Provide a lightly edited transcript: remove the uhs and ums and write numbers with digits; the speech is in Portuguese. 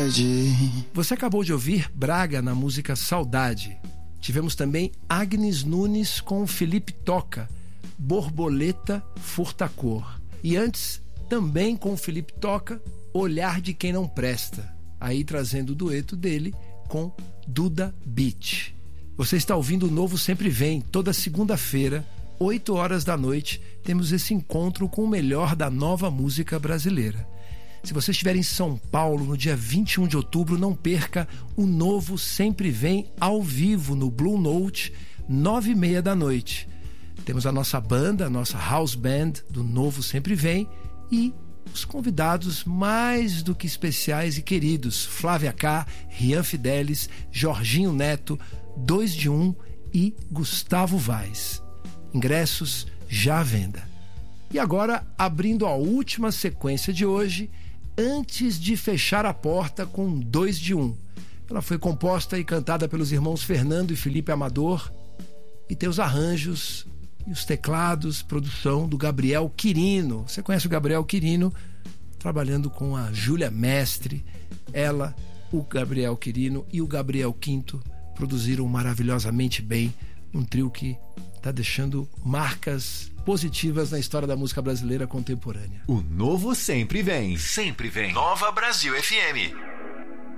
tarde. Você acabou de ouvir Braga na música Saudade. Tivemos também Agnes Nunes com Felipe Toca, Borboleta Furtacor. E antes, também com Felipe Toca, Olhar de Quem Não Presta. Aí trazendo o dueto dele com Duda Beat. Você está ouvindo o Novo Sempre Vem. Toda segunda-feira, 8 horas da noite, temos esse encontro com o melhor da nova música brasileira. Se você estiver em São Paulo no dia 21 de outubro, não perca o Novo Sempre Vem ao vivo no Blue Note, 9h30 da noite. Temos a nossa banda, a nossa house band do Novo Sempre Vem e os convidados mais do que especiais e queridos: Flávia K, Rian Fidelis, Jorginho Neto, 2 de 1 e Gustavo Vaz. Ingressos já à venda. E agora, abrindo a última sequência de hoje, Antes de Fechar a Porta com 2 de 1. Ela foi composta e cantada pelos irmãos Fernando e Felipe Amador e tem os arranjos e os teclados, produção do Gabriel Quirino. Você conhece o Gabriel Quirino? Trabalhando com a Júlia Mestre. Ela, o Gabriel Quirino e o Gabriel Quinto produziram maravilhosamente bem um trio que está deixando marcas positivas na história da música brasileira contemporânea. O Novo Sempre Vem. Sempre vem. Nova Brasil FM.